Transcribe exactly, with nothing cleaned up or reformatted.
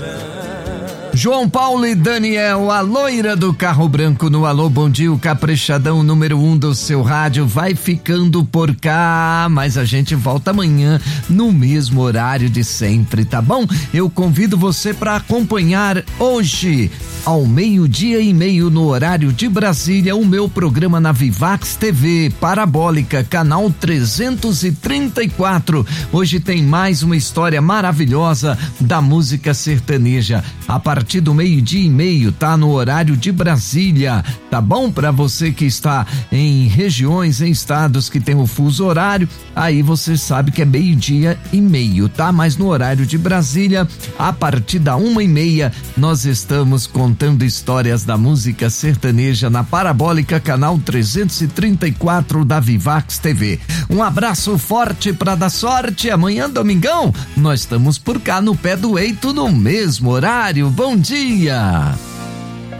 João Paulo e Daniel, a loira do carro branco no Alô Bom Dia, o caprichadão número um do seu rádio vai ficando por cá, mas a gente volta amanhã no mesmo horário de sempre, tá bom? Eu convido você para acompanhar hoje ao meio-dia e meio no horário de Brasília o meu programa na Vivax T V Parabólica, canal trezentos e trinta e quatro. Hoje tem mais uma história maravilhosa da música sertaneja. A partir do meio-dia e meio, tá no horário de Brasília, tá bom? Para você que está em regiões, em estados que tem o fuso horário, aí você sabe que é meio-dia e meio, tá? Mas no horário de Brasília, a partir da uma e meia, nós estamos contando histórias da música sertaneja na Parabólica, canal trezentos e trinta e quatro da Vivax T V. Um abraço forte pra dar sorte. Amanhã, domingão, nós estamos por cá no pé do eito no mesmo horário. Bom dia!